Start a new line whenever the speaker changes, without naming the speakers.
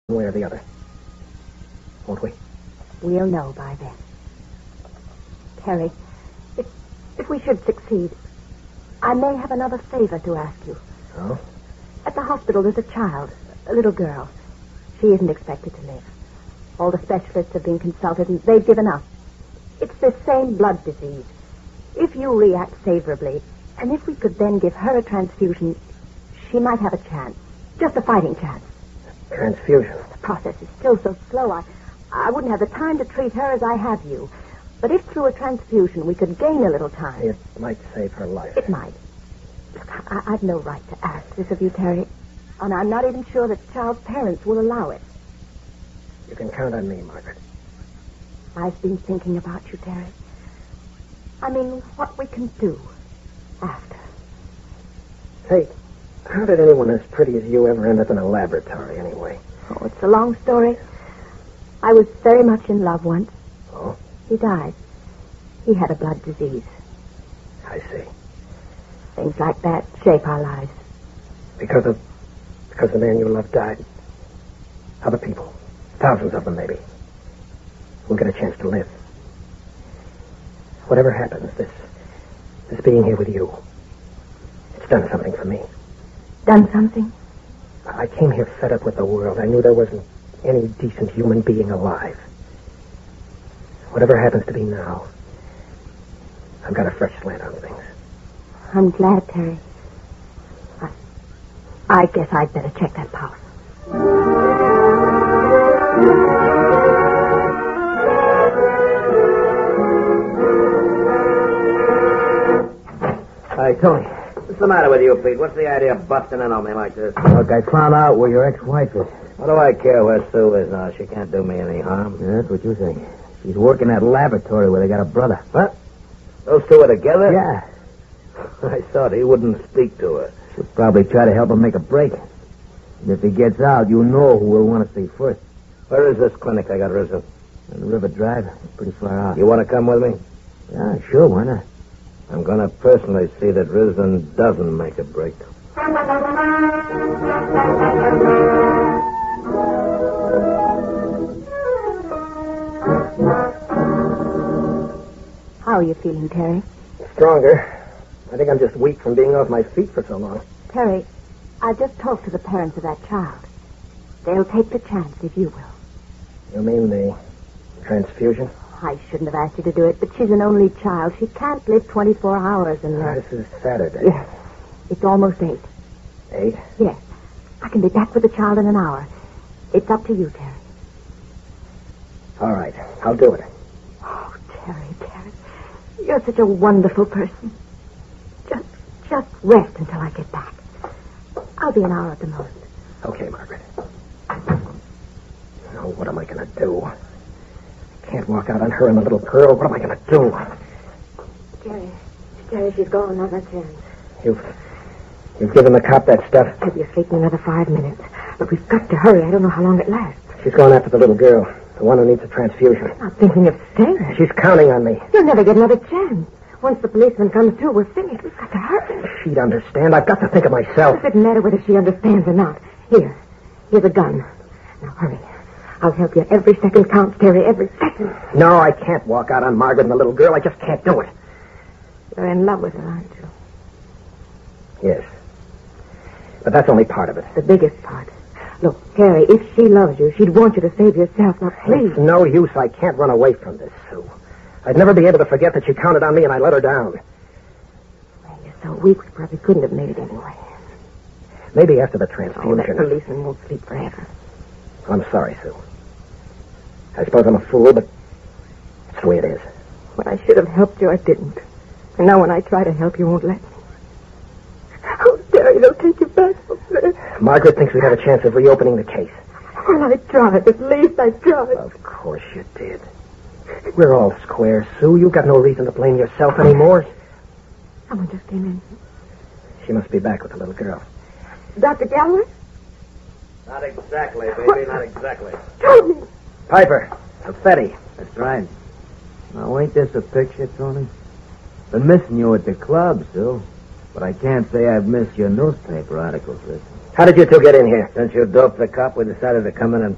one way or the other. Won't we?
We'll know by then. Terry, if we should succeed, I may have another favor to ask you.
Oh?
At the hospital, there's a child, a little girl. She isn't expected to live. All the specialists have been consulted, and they've given up. It's the same blood disease. If you react favorably, and if we could then give her a transfusion, she might have a chance. Just a fighting chance.
Transfusion?
The process is still so slow, I wouldn't have the time to treat her as I have you. But if through a transfusion we could gain a little time...
It might save her life.
It might. Look, I've no right to ask this of you, Terry. And I'm not even sure that the child's parents will allow it.
You can count on me, Margaret.
I've been thinking about you, Terry. I mean, what we can do after.
Hey, how did anyone as pretty as you ever end up in a laboratory, anyway?
Oh, it's a long story. I was very much in love once.
Oh?
He died. He had a blood disease.
I see.
Things like that shape our lives.
Because the man you loved died. Other people. Thousands of them, maybe. Will get a chance to live. Whatever happens, this being here with you, it's done something for me.
Done something?
I came here fed up with the world. I knew there wasn't any decent human being alive. Whatever happens to be now, I've got a fresh slant on things.
I'm glad, Terry. I guess I'd better check that pulse.
Hi, Tony. What's the matter with you, Pete? What's the idea of busting in on me like this?
Look, I found out where your ex-wife is.
What do I care where Sue is now? She can't do me any harm.
Yeah, that's what you think. She's working at a laboratory where they got a brother.
What? Those two are together?
Yeah.
I thought he wouldn't speak to her.
She'll probably try to help him make a break. And if he gets out, you know who will want to see first.
Where is this clinic I got risen?
On River Drive. It's pretty far out.
You want to come with me?
Yeah, sure, why not?
I'm going to personally see that Risen doesn't make a break.
How are you feeling, Terry?
Stronger. I think I'm just weak from being off my feet for so long.
Terry, I just talked to the parents of that child. They'll take the chance if you will.
You mean the transfusion?
I shouldn't have asked you to do it, but she's an only child. She can't live 24 hours unless...
This is Saturday.
Yes. It's almost 8.
8?
Yes. I can be back with the child in an hour. It's up to you, Terry.
All right. I'll do it.
Oh, Terry. You're such a wonderful person. Just rest until I get back. I'll be an hour at the most.
Okay, Margaret. Now, what am I going to do? I can't walk out on her and the little girl. What am I going to do?
Terry, she's gone. Not a chance.
You've given the cop that stuff?
She'll be asleep in another 5 minutes. But we've got to hurry. I don't know how long it lasts.
She's going after the little girl, the one who needs a transfusion.
I'm thinking of staying.
She's counting on me.
You'll never get another chance. Once the policeman comes through, we're finished. We've got to hurry.
She'd understand. I've got to think of myself.
It doesn't matter whether she understands or not. Here's a gun. Now, hurry. I'll help you. Every second counts, Terry. Every second.
No, I can't walk out on Margaret and the little girl. I just can't do it.
You're in love with her, aren't you?
Yes. But that's only part of it.
The biggest part. Look, Terry, if she loves you, she'd want you to save yourself. Now, please.
It's no use. I can't run away from this, Sue. I'd never be able to forget that she counted on me and I let her down.
Well, you're so weak, we probably couldn't have made it anyway.
Maybe after the
Oh,
transfusion.
that policeman won't sleep forever.
I'm sorry, Sue. I suppose I'm a fool, but it's the way it is.
When I should have helped you, I didn't. And now when I try to help, you won't let me. Oh, Terry, they'll take you back from there.
Margaret thinks we have a chance of reopening the case.
Well, I tried. At least I tried.
Of course you did. We're all square, Sue. You've got no reason to blame yourself anymore.
Someone just came in.
She must be back with the little girl.
Dr. Galloway?
Not exactly, baby. Not exactly.
Tony!
Piper. Confetti.
That's right. Now, ain't this a picture, Tony? Been missing you at the club, Sue. But I can't say I've missed your newspaper articles, listen.
How did you two get in here?
Since you doped the cop, we decided to come in and